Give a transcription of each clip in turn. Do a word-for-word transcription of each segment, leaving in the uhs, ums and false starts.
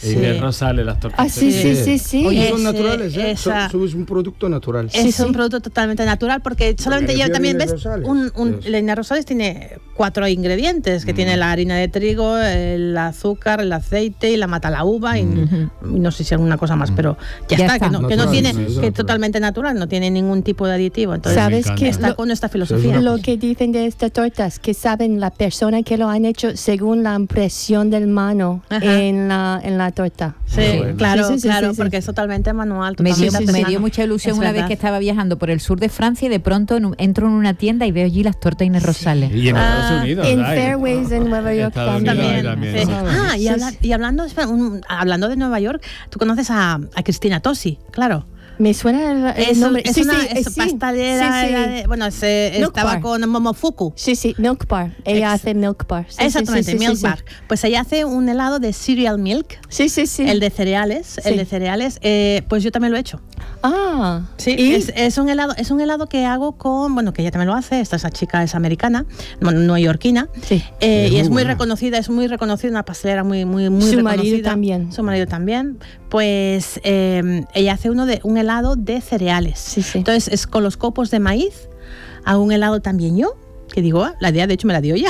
Sí. Inés Rosales, las tortas. Ah, sí, sí, sí, sí. Oye, es, son naturales, ¿eh? esa, son, son un producto natural. Es sí, sí. un producto totalmente natural porque solamente lleva también, ¿ves? Un, un, la Inés Rosales tiene cuatro ingredientes, que mm. tiene la harina de trigo, el azúcar, el aceite y la mata la uva y, mm. y no sé si alguna cosa más, mm. pero ya, ya está, está, que no, que no tiene, sí, que es totalmente natural, no tiene ningún tipo de aditivo. Entonces, ¿sabes qué está lo, con esta filosofía? Lo que dicen de estas tortas, que saben la persona que lo han hecho según la impresión del mano en la, en la torta. Sí, bueno. claro, sí, sí, claro, sí, sí, porque sí. es totalmente manual. Totalmente me, dio, me dio mucha ilusión es una verdad. vez que estaba viajando por el sur de Francia y de pronto en, entro en una tienda y veo allí las tortas Inés Rosales. Y en ah, Estados Unidos. En Fairways en Nueva York también. también. Sí. Ah, y, habla, y hablando, un, hablando de Nueva York, tú conoces a, a Cristina Tosi, claro. Me suena el, el es, nombre. Es sí, una sí, es sí, pastelera. Sí, sí. De, bueno, se, estaba Bar. con Momofuku. Sí, sí, Milk Bar. Ella Ex- hace Milk Bar. Sí, Exactamente, sí, sí, Milk sí, Bar. Sí. Pues ella hace un helado de cereal milk. Sí, sí, sí. El de cereales. Sí. El de cereales. Eh, pues yo también lo he hecho. Ah. Sí, es, es un helado, es un helado que hago con, bueno, que ella también lo hace. Esta esa chica es americana, neoyorquina. Sí. Eh, y es muy buena. reconocida, es muy reconocida, una pastelera muy, muy, muy Su reconocida. marido también. Su marido también. Pues eh, ella hace uno de un helado de cereales. Sí, sí. Entonces es con los copos de maíz, hago un helado también yo, que digo, ah, la idea de hecho me la dio ya.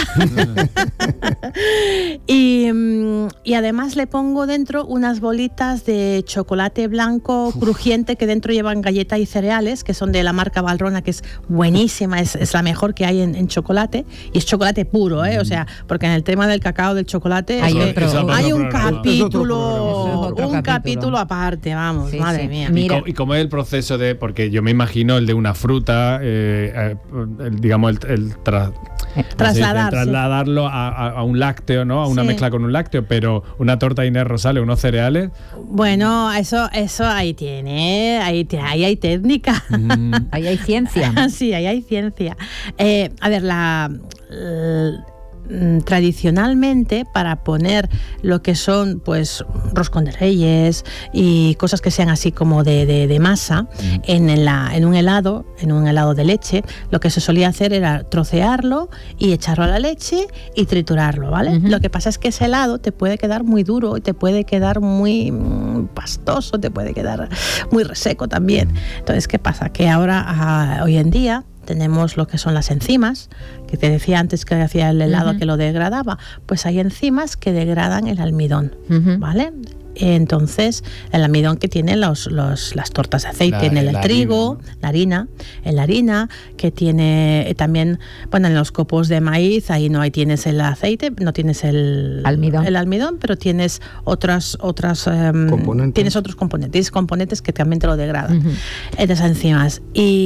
y, y además le pongo dentro unas bolitas de chocolate blanco Uf. crujiente que dentro llevan galleta y cereales, que son de la marca Valrhona, que es buenísima, es, es la mejor que hay en, en chocolate, y es chocolate puro, ¿eh? O sea, porque en el tema del cacao, del chocolate, hay, es otro, que hay un programa. capítulo, un capítulo. capítulo aparte, vamos, sí, madre sí. mía. ¿Y cómo, ¿Y cómo es el proceso de, porque yo me imagino el de una fruta, eh, eh, el, digamos, el, el tra, Trasladar, sé, trasladarlo a, a, a un lácteo, ¿no? A una sí. mezcla con un lácteo, pero una torta de Inés Rosales, unos cereales. Bueno, eso, eso ahí tiene, ahí, ahí hay técnica. Mm. Ahí hay ciencia. Sí, ahí hay ciencia. Eh, a ver, la, la tradicionalmente para poner lo que son pues roscón de reyes y cosas que sean así como de, de, de masa mm. en, la, en un helado, en un helado de leche, lo que se solía hacer era trocearlo y echarlo a la leche y triturarlo, ¿vale? Uh-huh. Lo que pasa es que ese helado te puede quedar muy duro y te puede quedar muy mm, pastoso, te puede quedar muy reseco también. Entonces, ¿qué pasa? Que ahora, ah, hoy en día, tenemos lo que son las enzimas, que te decía antes que hacía el helado uh-huh. que lo degradaba, pues hay enzimas que degradan el almidón, uh-huh. ¿vale? Entonces, el almidón que tiene los, los, las tortas de aceite, la, en el trigo, harina, ¿no? la harina, en la harina, que tiene también, bueno, en los copos de maíz, ahí no hay tienes el aceite, no tienes el almidón, el almidón pero tienes otras, otras um, tienes otros componentes, tienes componentes que también te lo degradan, uh-huh. estas enzimas.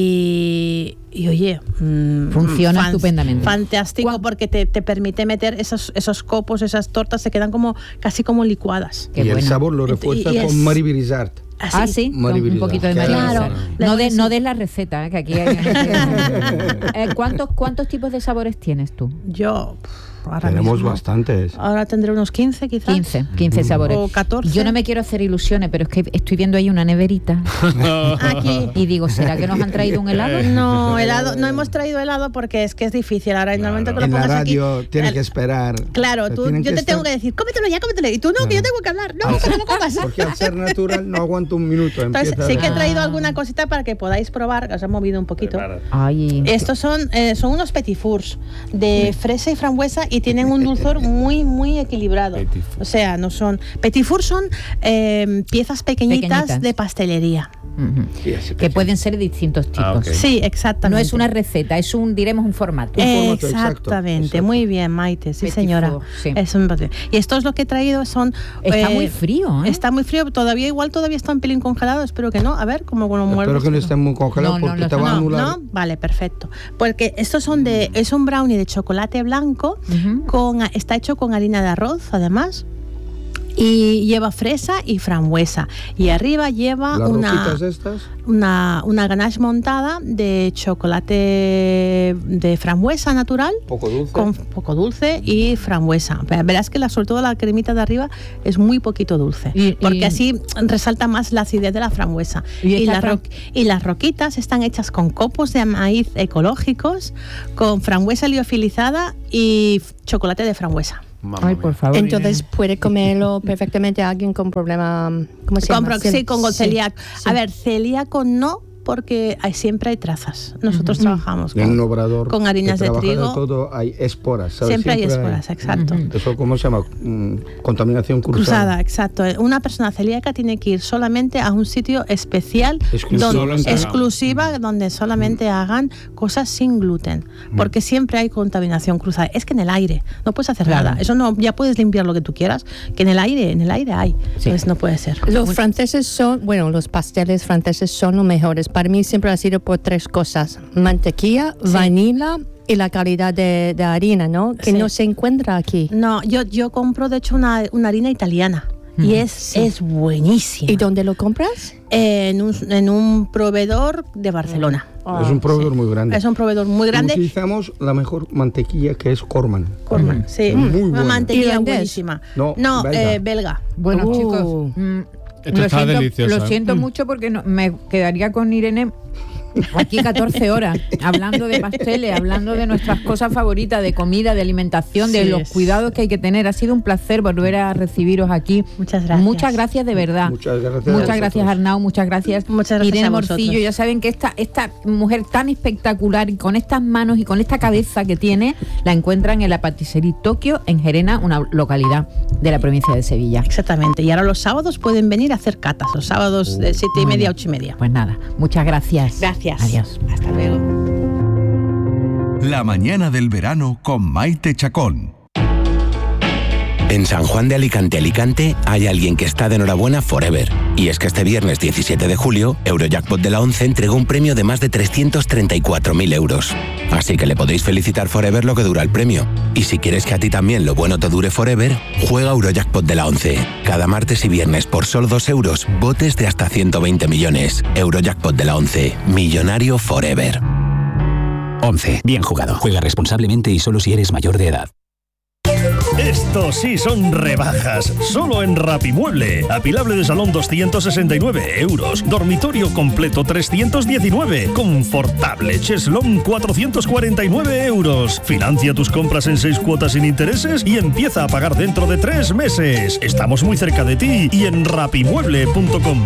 Y Y oye, mmm, funciona fan, estupendamente. Fantástico, ¿Cuál? porque te, te permite meter esos, esos copos, esas tortas, se quedan como casi como licuadas. Qué y bueno. El sabor lo refuerza y, y con es... Marie Brizard. ¿Ah, sí? Ah, sí, un poquito de Marie Brizard. Claro. No des no des la receta, ¿eh? Que aquí hay... eh, ¿cuántos, ¿Cuántos tipos de sabores tienes tú? Yo... Ahora Tenemos mismo, bastantes. Ahora tendré unos quince, quizás. quince, quince sabores. O catorce. Yo no me quiero hacer ilusiones, pero es que estoy viendo ahí una neverita. Aquí. Y digo, ¿será que nos han traído un helado? No, helado, no hemos traído helado porque es que es difícil. Ahora, claro. normalmente que lo en pongas la radio aquí, tienes que esperar. Claro, tú, yo te estar... tengo que decir, cómetelo ya, cómetelo. Y tú no, no. que yo tengo que hablar. No, ah, que no lo comas. Porque al ser natural no aguanto un minuto. Entonces, empieza... sí que he traído alguna cosita para que podáis probar, que os he movido un poquito. Ay. Estos son, eh, son unos petit fours de fresa y frambuesa y tienen un dulzor muy, muy equilibrado. O sea, no son... Petit fours son eh, piezas pequeñitas, pequeñitas de pastelería. Uh-huh. Sí, que pueden ser de distintos tipos. Ah, okay. Sí, exactamente. No es una receta, es un, diremos, un formato. Un formato exactamente, exacto, exacto. Muy bien, Maite, sí, Petit señora. Four, sí. Es un... Y esto es lo que he traído, son... Está eh, muy frío, ¿eh? Está muy frío, todavía igual todavía está un pelín congelado, espero que no. A ver, cómo lo mueves. Espero que no esté muy congelado no, porque no, no, te va a anular. No, vale, perfecto. Porque estos son de... Es un brownie de chocolate blanco, uh-huh. con está hecho con harina de arroz, además. Y lleva fresa y frambuesa. Y arriba lleva ¿Las una, estas? una una ganache montada de chocolate de frambuesa natural. Poco dulce. Con poco dulce y frambuesa. Verás que la, sobre todo la cremita de arriba es muy poquito dulce. Y, porque y, así resalta más la acidez de la frambuesa. Y, y, la ro- y las roquitas están hechas con copos de maíz ecológicos, con frambuesa liofilizada y chocolate de frambuesa. Mamma Ay, por favor. Entonces puede comerlo perfectamente alguien con problema, ¿cómo se llama? Con, sí, con celíaco. Sí. A ver, celíaco no, porque hay, siempre hay trazas. Nosotros uh-huh. trabajamos con, en un obrador con harinas de trigo. De todo hay esporas, ¿sabes? Siempre, siempre hay esporas, hay, exacto. Uh-huh. Eso, ¿cómo se llama? Mm, contaminación cruzada. Cruzada, exacto. Una persona celíaca tiene que ir solamente a un sitio especial, Exclusiva, donde, exclusiva, donde solamente uh-huh. hagan cosas sin gluten, uh-huh. porque siempre hay contaminación cruzada. Es que en el aire no puedes hacer claro. nada. Eso no, ya puedes limpiar lo que tú quieras, que en el aire, en el aire hay. Sí. Entonces no puede ser. Los franceses son, bueno, los pasteles franceses son los mejores. Para mí siempre ha sido por tres cosas: mantequilla, sí. vanilla y la calidad de, de harina, ¿no? Que sí. no se encuentra aquí. No, yo, yo compro de hecho una, una harina italiana. Mm. Y es, sí. es buenísima. ¿Y dónde lo compras? Eh, en, un, en un proveedor de Barcelona. Oh, es un proveedor sí. muy grande. Es un proveedor muy grande. Y utilizamos la mejor mantequilla, que es Corman. Corman, mm. sí. Es muy una buena. mantequilla buenísima. No, no belga. Eh, belga. Bueno, uh. chicos... Mm. Esto lo está siento, delicioso. Lo siento ¿eh? mucho porque no, me quedaría con Irene aquí catorce horas hablando de pasteles, hablando de nuestras cosas favoritas, de comida, de alimentación, sí, de los es. cuidados que hay que tener. Ha sido un placer volver a recibiros aquí. Muchas gracias. Muchas gracias de verdad. Muchas gracias. Muchas gracias, Arnau. Muchas gracias, muchas gracias Irene a Morcillo. Ya saben que esta, esta mujer tan espectacular y con estas manos y con esta cabeza que tiene, la encuentran en la Patisserie Tokio, en Gerena, una localidad de la provincia de Sevilla. Exactamente. Y ahora los sábados pueden venir a hacer catas. Los sábados de siete y media a ocho y media. Pues nada, muchas gracias. Gracias. Adiós. Hasta luego. La mañana del verano con Maite Chacón. En San Juan de Alicante, Alicante, hay alguien que está de enhorabuena forever. Y es que este viernes diecisiete de julio, Eurojackpot de la ONCE entregó un premio de más de trescientos treinta y cuatro mil euros. Así que le podéis felicitar forever lo que dura el premio. Y si quieres que a ti también lo bueno te dure forever, juega Eurojackpot de la ONCE. Cada martes y viernes por solo dos euros, botes de hasta ciento veinte millones. Eurojackpot de la ONCE. Millonario forever. ONCE. Bien jugado. Juega responsablemente y solo si eres mayor de edad. Estos sí son rebajas, solo en Rapimueble. Apilable de salón doscientos sesenta y nueve euros, dormitorio completo trescientos diecinueve, confortable cheslón cuatrocientos cuarenta y nueve euros. Financia tus compras en seis cuotas sin intereses y empieza a pagar dentro de tres meses. Estamos muy cerca de ti y en rapimueble punto com.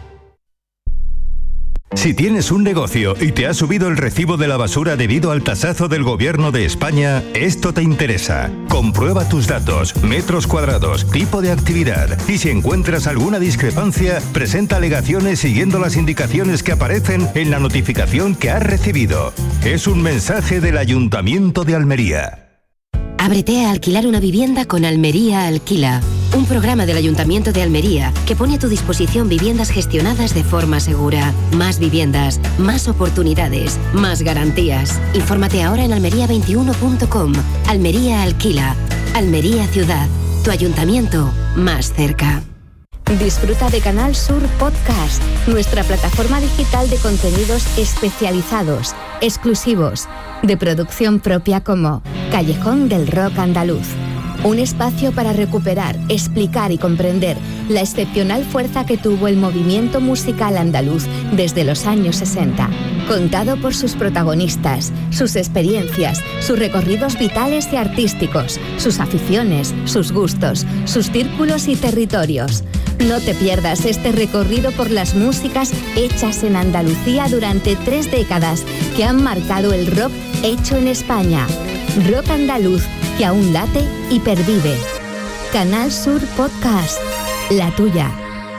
Si tienes un negocio y te ha subido el recibo de la basura debido al tasazo del Gobierno de España, esto te interesa. Comprueba tus datos, metros cuadrados, tipo de actividad y si encuentras alguna discrepancia, presenta alegaciones siguiendo las indicaciones que aparecen en la notificación que has recibido. Es un mensaje del Ayuntamiento de Almería. Ábrete a alquilar una vivienda con Almería Alquila, un programa del Ayuntamiento de Almería que pone a tu disposición viviendas gestionadas de forma segura. Más viviendas, más oportunidades, más garantías. Infórmate ahora en almería veintiuno punto com. Almería Alquila. Almería Ciudad. Tu ayuntamiento más cerca. Disfruta de Canal Sur Podcast, nuestra plataforma digital de contenidos especializados, exclusivos, de producción propia como Callejón del Rock Andaluz. Un espacio para recuperar, explicar y comprender la excepcional fuerza que tuvo el movimiento musical andaluz desde los años sesenta. Contado por sus protagonistas, sus experiencias, sus recorridos vitales y artísticos, sus aficiones, sus gustos, sus círculos y territorios. No te pierdas este recorrido por las músicas hechas en Andalucía durante tres décadas que han marcado el rock hecho en España. Rock andaluz que aún late y pervive. Canal Sur Podcast, la tuya.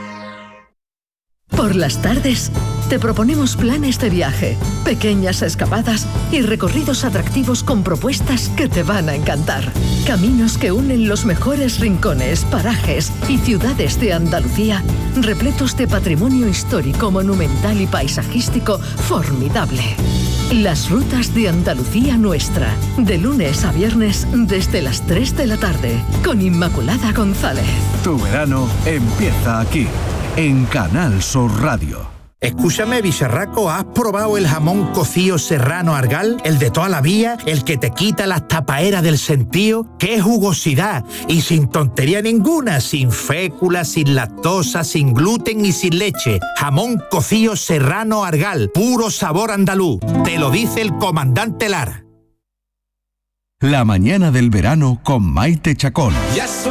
Por las tardes te proponemos planes de viaje, pequeñas escapadas y recorridos atractivos con propuestas que te van a encantar. Caminos que unen los mejores rincones, parajes y ciudades de Andalucía, repletos de patrimonio histórico, monumental y paisajístico formidable. Las rutas de Andalucía Nuestra, de lunes a viernes desde las tres de la tarde, con Inmaculada González. Tu verano empieza aquí, en Canal Sur Radio. Escúchame, bicharraco, ¿has probado el jamón cocido serrano Argal? El de toda la vida, el que te quita las tapaeras del sentío. ¡Qué jugosidad! Y sin tontería ninguna, sin fécula, sin lactosa, sin gluten y sin leche. Jamón cocido serrano Argal, puro sabor andaluz. Te lo dice el comandante Lara. La mañana del verano con Maite Chacón.